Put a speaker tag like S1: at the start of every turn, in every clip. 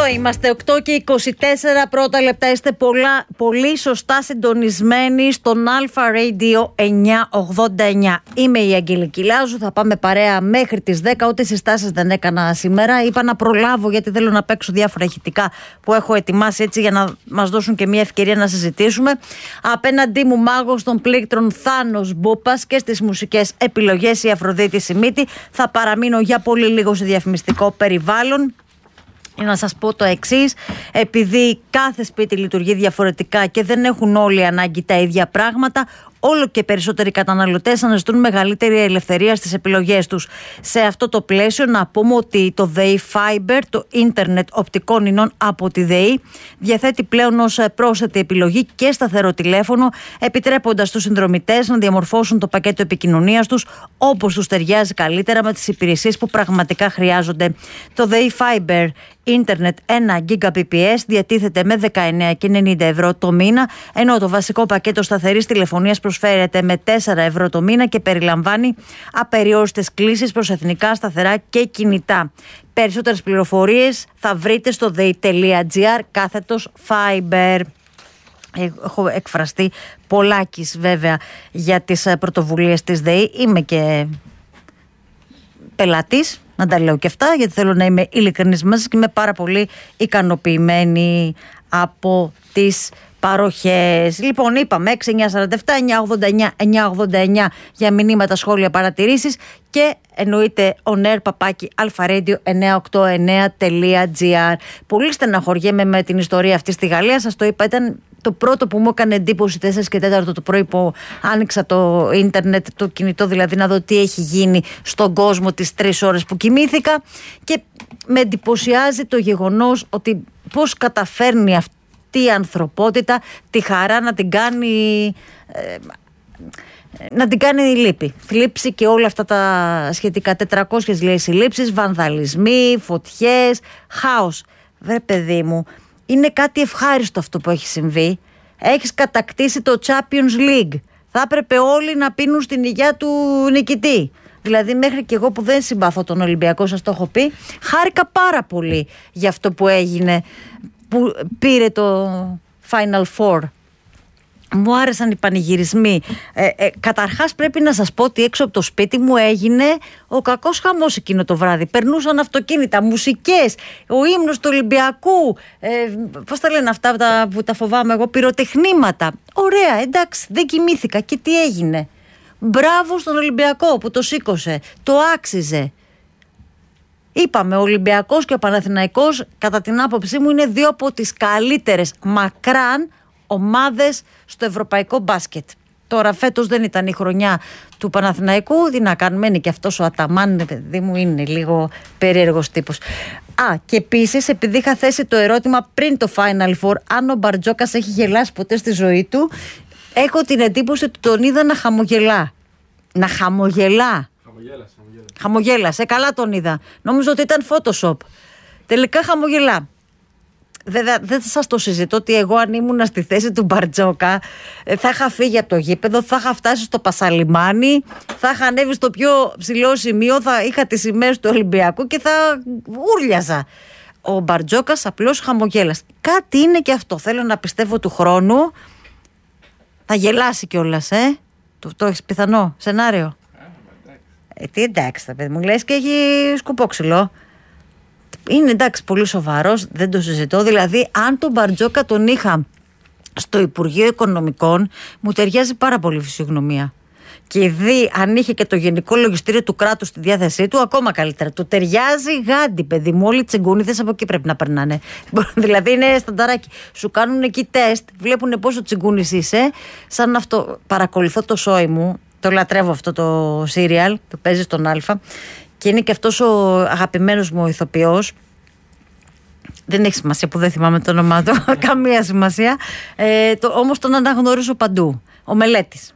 S1: Εδώ είμαστε 8 και 24 πρώτα λεπτά. Είστε πολύ σωστά συντονισμένοι στον Alpha Radio 989. Είμαι η Αγγελική Λάζου, θα πάμε παρέα μέχρι τις 10. Ούτε συστάσεις δεν έκανα σήμερα. Είπα να προλάβω γιατί θέλω να παίξω διάφορα ηχητικά που έχω ετοιμάσει έτσι για να μας δώσουν και μια ευκαιρία να συζητήσουμε. Απέναντί μου μάγος των πλήκτρων Θάνος Μπούπας και στις μουσικές επιλογές η Αφροδίτη Σιμίτη. Θα παραμείνω για πολύ λίγο σε διαφημιστικό περιβάλλον. Να σας πω το εξής, επειδή κάθε σπίτι λειτουργεί διαφορετικά και δεν έχουν όλοι ανάγκη τα ίδια πράγματα, όλο και περισσότεροι καταναλωτές αναζητούν μεγαλύτερη ελευθερία στις επιλογές τους. Σε αυτό το πλαίσιο να πούμε ότι το ΔΕΗ Fiber, το ίντερνετ οπτικών ινών από τη ΔΕΗ, διαθέτει πλέον ως πρόσθετη επιλογή και σταθερό τηλέφωνο, επιτρέποντας στους συνδρομητές να διαμορφώσουν το πακέτο επικοινωνίας τους όπως τους ταιριάζει καλύτερα με τις υπηρεσίες που πραγματικά χρειάζονται. Το ΔΕΗ Fiber ίντερνετ 1 Gbps διατίθεται με 19,90 ευρώ το μήνα, ενώ το βασικό πακέτο σταθερής τηλεφωνίας προσφέρεται με 4 ευρώ το μήνα και περιλαμβάνει απεριόριστες κλήσεις προς εθνικά, σταθερά και κινητά. Περισσότερες πληροφορίες θα βρείτε στο dei.gr/fiber. Έχω εκφραστεί πολλάκις βέβαια για τις πρωτοβουλίες της ΔΕΗ. Είμαι και πελάτης, να τα λέω και αυτά, γιατί θέλω να είμαι ειλικρινής μαζί και είμαι πάρα πολύ ικανοποιημένη από τις παροχές. Λοιπόν, είπαμε 6-947-989-989 για μηνύματα, σχόλια, παρατηρήσεις και εννοείται onair@alpharadio989.gr. Πολύ στεναχωριέμαι με την ιστορία αυτή στη Γαλλία. Σας το είπα, ήταν το πρώτο που μου έκανε εντύπωση 4 και 4 το πρωί που άνοιξα το ίντερνετ, το κινητό δηλαδή, να δω τι έχει γίνει στον κόσμο τις 3 ώρες που κοιμήθηκα, και με εντυπωσιάζει το γεγονός ότι πώς καταφέρνει αυτή η ανθρωπότητα τη χαρά να την κάνει λύπη, θλίψη και όλα αυτά τα σχετικά. 400 λέει συλλήψεις, βανδαλισμοί, φωτιές, χάος. Βρε παιδί μου, είναι κάτι ευχάριστο αυτό που έχει συμβεί. Έχεις κατακτήσει το Champions League. Θα έπρεπε όλοι να πίνουν στην υγειά του νικητή. Δηλαδή μέχρι και εγώ που δεν συμπαθώ τον Ολυμπιακό, σας το έχω πει, χάρηκα πάρα πολύ για αυτό που έγινε, που πήρε το Final Four. Μου άρεσαν οι πανηγυρισμοί. Καταρχάς πρέπει να σας πω ότι έξω από το σπίτι μου έγινε ο κακός χαμός εκείνο το βράδυ. Περνούσαν αυτοκίνητα, μουσικές, ο ύμνος του Ολυμπιακού, πώς τα λένε αυτά που τα φοβάμαι εγώ, πυροτεχνήματα. Ωραία, εντάξει, δεν κοιμήθηκα. Και τι έγινε? Μπράβο στον Ολυμπιακό που το σήκωσε, το άξιζε. Είπαμε, ο Ολυμπιακός και ο Παναθηναϊκός κατά την άποψή μου είναι δύο από τις καλύτερες μακράν ομάδες στο ευρωπαϊκό μπάσκετ. Τώρα φέτος δεν ήταν η χρονιά του Παναθηναϊκού, τι να κάνουμε, είναι και αυτός ο Αταμάν, παιδί μου, είναι λίγο περίεργος τύπος. Και επίσης, επειδή είχα θέσει το ερώτημα πριν το Final Four, αν ο Μπαρτζόκας έχει γελάσει ποτέ στη ζωή του, έχω την εντύπωση ότι τον είδα να χαμογελά. Να χαμογελά. Χαμογέλασε, καλά τον είδα. Νόμιζα ότι ήταν Photoshop. Τελικά χαμογελά. Βέβαια, δεν θα σας το συζητώ ότι εγώ αν ήμουν στη θέση του Μπαρτζόκα θα είχα φύγει από το γήπεδο, θα είχα φτάσει στο Πασαλιμάνι, θα είχα ανέβει στο πιο ψηλό σημείο, θα είχα τις σημαίες του Ολυμπιακού και θα ούρλιαζα. Ο Μπαρτζόκας απλώς χαμογέλασε. Κάτι είναι και αυτό. Θέλω να πιστεύω του χρόνου θα γελάσει κιόλας, Το έχεις πιθανό σενάριο? Τι εντάξει, θα παιδί μου, λες και έχει σκουπόξυλο. Είναι εντάξει πολύ σοβαρός, δεν το συζητώ. Δηλαδή, αν τον Μπαρτζόκα τον είχα στο Υπουργείο Οικονομικών, μου ταιριάζει πάρα πολύ η φυσιογνωμία. Και αν είχε και το Γενικό Λογιστήριο του κράτους στη διάθεσή του, ακόμα καλύτερα. Του ταιριάζει γάντι, παιδί μου. Όλοι οι τσιγκούνιδες από εκεί πρέπει να περνάνε. Δηλαδή, είναι στανταράκι. Σου κάνουν εκεί τεστ, βλέπουν πόσο τσιγκούνης είσαι. Σαν αυτό. Παρακολουθώ το σόι μου. Το λατρεύω αυτό το σύριαλ που παίζει στον Αλφα. Και είναι και αυτός ο αγαπημένος μου ηθοποιός. Δεν έχει σημασία που δεν θυμάμαι το όνομά του. Καμία σημασία. Όμως τον αναγνωρίζω παντού. Ο Μελέτης.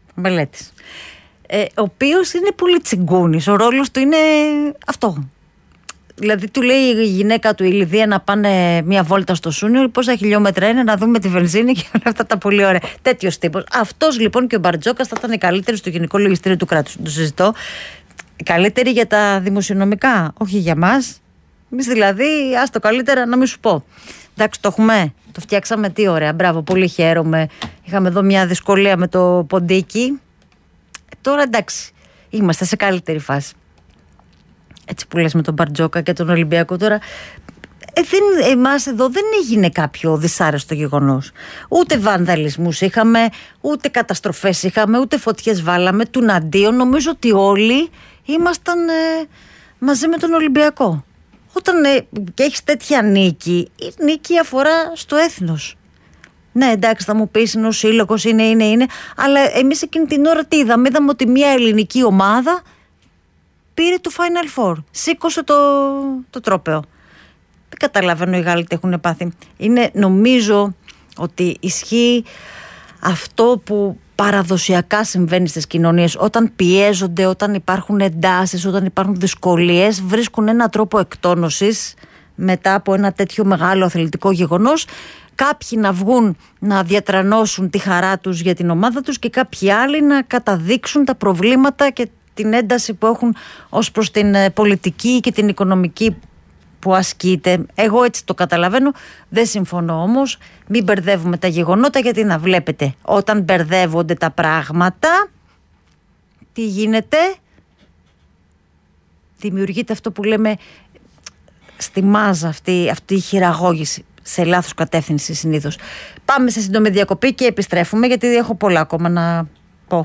S1: Ο οποίος είναι πολύ τσιγκούνης. Ο ρόλος του είναι αυτό. Δηλαδή του λέει η γυναίκα του, η Λιδία, να πάνε μία βόλτα στο Σούνιο. Πόσα χιλιόμετρα είναι, να δούμε τη βενζίνη και όλα αυτά τα πολύ ωραία. Τέτοιος τύπος. Αυτός λοιπόν και ο Μπαρτζόκας θα ήταν οι καλύτεροι στο Γενικό Λογιστήριο του κράτους. Το συζητώ. Καλύτεροι για τα δημοσιονομικά, όχι για μας. Εμείς δηλαδή, άστο καλύτερα να μην σου πω. Εντάξει, το έχουμε, το φτιάξαμε, τι ωραία, μπράβο, πολύ χαίρομαι. Είχαμε εδώ μια δυσκολία με το ποντίκι. Τώρα εντάξει, είμαστε σε καλύτερη φάση. Έτσι που λες με τον Μπαρτζόκα και τον Ολυμπιακό τώρα. Εμάς εδώ δεν έγινε κάποιο δυσάρεστο γεγονός. Ούτε βανδαλισμούς είχαμε, ούτε καταστροφές είχαμε, ούτε φωτιές βάλαμε. Τουναντίον νομίζω ότι όλοι ήμασταν μαζί με τον Ολυμπιακό. Όταν και έχεις τέτοια νίκη, η νίκη αφορά στο έθνος. Ναι, εντάξει, θα μου πεις είναι ο σύλλογος, είναι. Αλλά εμείς εκείνη την ώρα τι είδαμε? Είδαμε ότι μια ελληνική ομάδα πήρε το Final Four. Σήκωσε το τρόπαιο. Δεν καταλαβαίνω οι Γάλλοι τι έχουν πάθει. Νομίζω ότι ισχύει αυτό που παραδοσιακά συμβαίνει στις κοινωνίες. Όταν πιέζονται, όταν υπάρχουν εντάσεις, όταν υπάρχουν δυσκολίες, βρίσκουν έναν τρόπο εκτόνωσης μετά από ένα τέτοιο μεγάλο αθλητικό γεγονός. Κάποιοι να βγουν να διατρανώσουν τη χαρά τους για την ομάδα τους και κάποιοι άλλοι να καταδείξουν τα προβλήματα και την ένταση που έχουν ως προς την πολιτική και την οικονομική που ασκείται. Εγώ έτσι το καταλαβαίνω. Δεν συμφωνώ όμως. Μην μπερδεύουμε τα γεγονότα, γιατί να βλέπετε, όταν μπερδεύονται τα πράγματα, τι γίνεται? Δημιουργείται αυτό που λέμε στη μάζα, αυτή η χειραγώγηση σε λάθος κατεύθυνση συνήθως. Πάμε σε σύντομη διακοπή και επιστρέφουμε, γιατί έχω πολλά ακόμα να πω.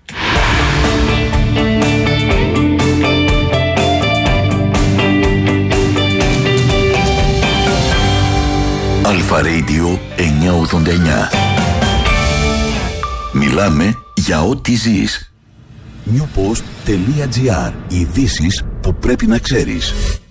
S2: Αλφα Radio 989. Μιλάμε για ό,τι ζεις. Newpost.gr. Ειδήσεις που πρέπει να ξέρεις.